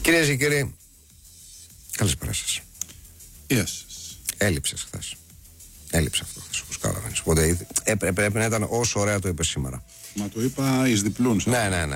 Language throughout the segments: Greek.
Κυρίες και κύριοι, καλησπέρα σας. Yes. Έλειψες χθες. Έλειψε αυτό χθες, όπως καταλαβαίνεις. Οπότε πρέπει να ήταν όσο ωραία το είπες σήμερα. Μα το είπα εις διπλούν. Ναι.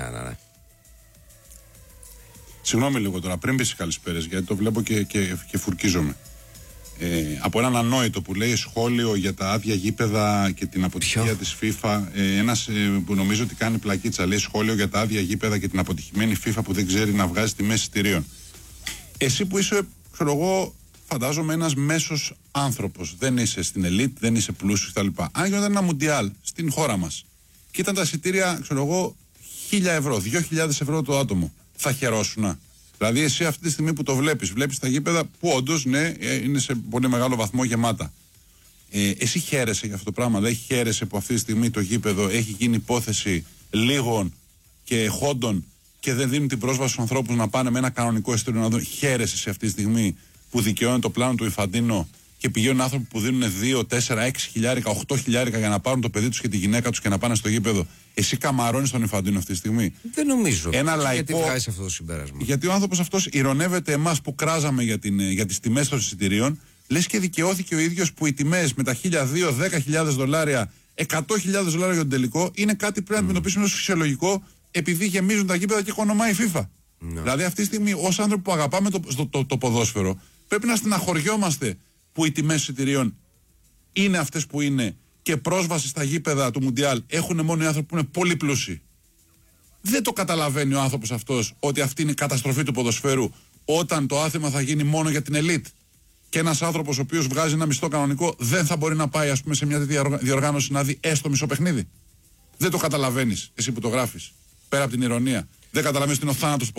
Συγγνώμη λίγο τώρα, πριν πεις καλησπέρες, γιατί το βλέπω και φουρκίζομαι. Από έναν ανόητο που λέει σχόλιο για τα άδεια γήπεδα και την αποτυχία της FIFA. Ένας που νομίζω ότι κάνει πλακίτσα, λέει σχόλιο για τα άδεια γήπεδα και την αποτυχημένη FIFA που δεν ξέρει να βγάζει τιμές εισιτηρίων. Εσύ που είσαι, ξέρω εγώ, φαντάζομαι ένας μέσος άνθρωπος. Δεν είσαι στην ελίτ, δεν είσαι πλούσιος κτλ. Αν γινόταν ένα μουντιάλ στην χώρα μας και ήταν τα εισιτήρια, ξέρω εγώ, 1.000 ευρώ, 2.000 ευρώ το άτομο, θα χαιρόσουνα? Δηλαδή, εσύ αυτή τη στιγμή που το βλέπεις τα γήπεδα που όντως ναι, είναι σε πολύ μεγάλο βαθμό γεμάτα. Εσύ χαίρεσαι για αυτό το πράγμα? Δεν χαίρεσαι που αυτή τη στιγμή το γήπεδο έχει γίνει υπόθεση λίγων και χόντων και δεν δίνουν την πρόσβαση στους ανθρώπους να πάνε με ένα κανονικό εισιτήριο να δουν? Χαίρεσαι σε αυτή τη στιγμή που δικαιώνει το πλάνο του Ιφαντίνο και πηγαίνουν άνθρωποι που δίνουν 2, 4, 6 χιλιάρικα, 8 χιλιάρικα για να πάρουν το παιδί τους και τη γυναίκα τους και να πάνε στο γήπεδο? Εσύ καμαρώνεις τον Ιφαντίνο αυτή τη στιγμή? Δεν νομίζω. Ένα λαϊκό... Γιατί βγάζει αυτό το συμπέρασμα? Γιατί ο άνθρωπος αυτός ηρωνεύεται εμάς που κράζαμε για τις τιμές των εισιτηρίων, λες και δικαιώθηκε ο ίδιος που οι τιμές με τα 1.200, 10.000 δολάρια, 100.000 δολάρια για τον τελικό είναι κάτι που πρέπει να αντιμετωπίσουμε ως φυσιολογικό, επειδή γεμίζουν τα γήπεδα και οικονομάει η FIFA. Δηλαδή αυτή τη στιγμή, ως άνθρωποι που αγαπάμε το ποδόσφαιρο, πρέπει να στεναχωριόμαστε που οι τιμές εισιτηρίων είναι αυτές που είναι και πρόσβαση στα γήπεδα του Μουντιάλ έχουν μόνο οι άνθρωποι που είναι πολύ πλούσιοι. Δεν το καταλαβαίνει ο άνθρωπος αυτός ότι αυτή είναι η καταστροφή του ποδοσφαίρου, όταν το άθλημα θα γίνει μόνο για την ελίτ και ένας άνθρωπος ο οποίος βγάζει ένα μισθό κανονικό δεν θα μπορεί να πάει, ας πούμε, σε μια τέτοια διοργάνωση να δει έστω μισό παιχνίδι. Δεν το καταλαβαίνεις εσύ που το γράφεις. Πέρα από την ηρωνία. Δεν καταλαβαίνεις ότι είναι ο θάνατος